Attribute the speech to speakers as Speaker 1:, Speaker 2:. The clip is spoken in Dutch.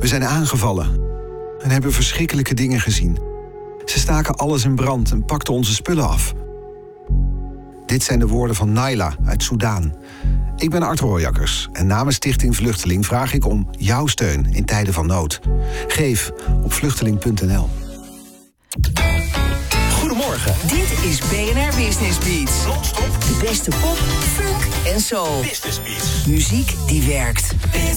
Speaker 1: zijn aangevallen en hebben verschrikkelijke dingen gezien. Ze staken alles in brand en pakten onze spullen af. Dit zijn de woorden van Naila uit Soedan. Ik ben Art Rooijakkers en namens Stichting Vluchteling vraag ik om jouw steun in tijden van nood. Geef op vluchteling.nl.
Speaker 2: Goedemorgen.
Speaker 3: Dit is BNR Business Beats.
Speaker 2: Non-stop
Speaker 3: De beste pop, funk en soul.
Speaker 2: Business Beats.
Speaker 3: Muziek die werkt.